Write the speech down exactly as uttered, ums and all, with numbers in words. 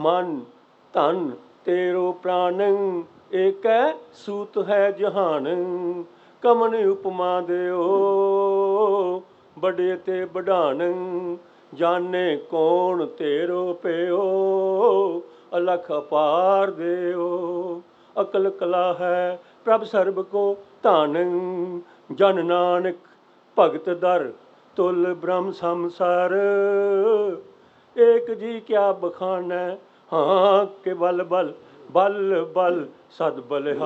ਮਨ ਧਨ ਤੇਰੋ ਪ੍ਰਾਨ, ਏਕੈ ਸੂਤ ਹੈ ਜਹਾਨ। ਕਮਨ ਉਪਮਾ ਦਿਓ ਬੜੇ ਤੇ ਬਢਾਨ, ਜਾਣੇ ਕੌਣ ਤੇਰੋ ਪਿਓ ਅਲਖ ਅਪਾਰ ਦਿਓ। ਅਕਲ ਕਲਾ ਹੈ ਪ੍ਰਭ ਸਰਬ ਕੋ ਧਨ, ਜਨ ਨਾਨਕ ਭਗਤ ਦਰ ਤੁਲ ਬ੍ਰਹਮ ਸੰਸਾਰ। ਏਕ ਜੀ ਕਿਆ ਬਖਾਨੈ, ਹਾਂ ਕਿ ਬਲ ਬਲ ਬਲ ਬਲ ਸਦ ਬਲਿਹਾਰ।